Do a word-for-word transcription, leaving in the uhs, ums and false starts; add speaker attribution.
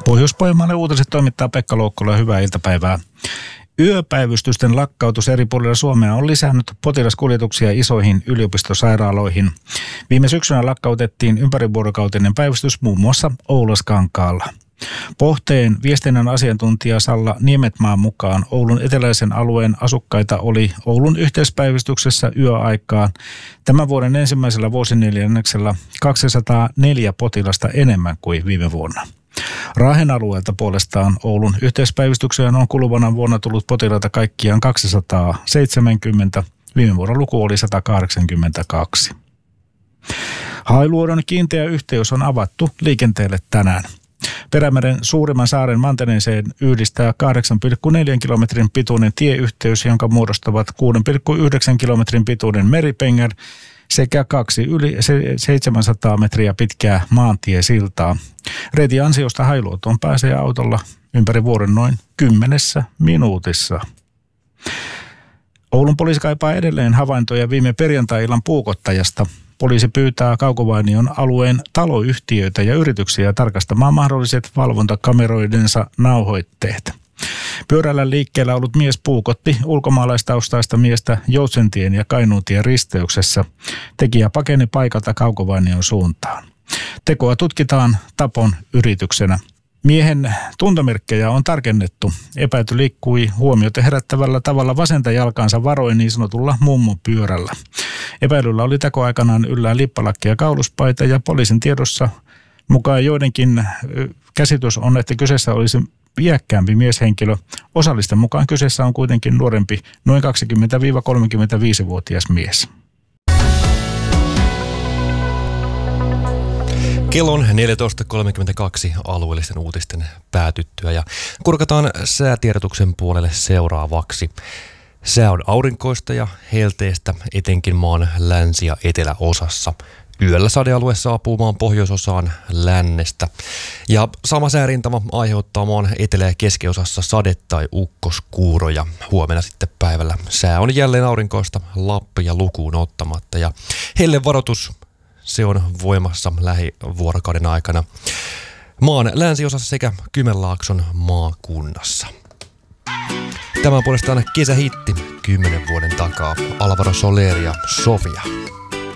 Speaker 1: Pohjois-Pohjanmaalle uutiset toimittaa Pekka Loukkola. Hyvää iltapäivää. Yöpäivystysten lakkautus eri puolilla Suomea on lisännyt potilaskuljetuksia isoihin yliopistosairaaloihin. Viime syksynä lakkautettiin ympärivuorokautinen päivystys muun muassa Oulaskankaalla. Pohteen viestinnän asiantuntija Salla Niemetmaan mukaan Oulun eteläisen alueen asukkaita oli Oulun yhteispäivystyksessä yöaikaan tämän vuoden ensimmäisellä vuosineljänneksellä kaksisataaneljä potilasta enemmän kuin viime vuonna. Raahen alueelta puolestaan Oulun yhteispäivystykseen on kuluvana vuonna tullut potilaita kaikkiaan kaksisataaseitsemänkymmentä. Viime vuoden luku oli sata kahdeksankymmentäkaksi. Hailuodon kiinteä yhteys on avattu liikenteelle tänään. Perämeren suurimman saaren mantereeseen yhdistää kahdeksan pilkku neljä kilometrin pituinen tieyhteys, jonka muodostavat kuusi pilkku yhdeksän kilometrin pituinen meripengel sekä kaksi yli seitsemänsataa metriä pitkää maantiesiltaa. Reitin ansiosta Hailuotoon pääsee autolla ympäri vuoden noin kymmenessä minuutissa. Oulun poliisi kaipaa edelleen havaintoja viime perjantai-illan puukottajasta. Poliisi pyytää Kaukovainion alueen taloyhtiöitä ja yrityksiä tarkastamaan mahdolliset valvontakameroidensa nauhoitteet. Pyörällä liikkeellä ollut mies puukotti ulkomaalaistaustaista miestä Joutsentien ja Kainuutien risteyksessä. Tekijä pakeni paikalta Kaukovainion suuntaan. Tekoa tutkitaan tapon yrityksenä. Miehen tuntomerkkejä on tarkennettu. Epäilty liikkui huomiota herättävällä tavalla vasenta jalkaansa varoin niin sanotulla mummopyörällä. Epäilyllä oli tekoaikanaan yllään lippalakki ja kauluspaita ja poliisin tiedossa mukaan joidenkin käsitys on, että kyseessä olisi iäkkäämpi mieshenkilö. Osallisten mukaan kyseessä on kuitenkin nuorempi, noin kaksikymmentä-kolmekymmentäviisivuotias mies.
Speaker 2: Kello on neljätoista kolmekymmentäkaksi alueellisten uutisten päätyttyä ja kurkataan säätiedotuksen puolelle seuraavaksi. Sää on aurinkoista ja helteistä etenkin maan länsi- ja eteläosassa. Yöllä sadealue saapuu maan pohjoisosaan lännestä. Ja sama säärintama aiheuttaa maan etelä- ja keskiosassa sade- tai ukkoskuuroja. Huomenna sitten päivällä sää on jälleen aurinkoista Lappia lukuun ottamatta. Ja hellevaroitus, se on voimassa lähivuorokauden aikana maan länsiosassa sekä Kymenlaakson maakunnassa. Tämä on puolestaan kesähitti kymmenen vuoden takaa. Alvaro Soler ja Sofia.